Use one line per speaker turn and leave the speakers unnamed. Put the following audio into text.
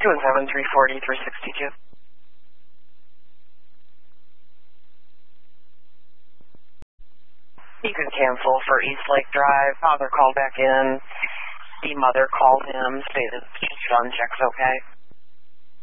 217-340, 362. You can cancel for East Lake Drive. Father called back in. The mother called him, stated his son checks okay.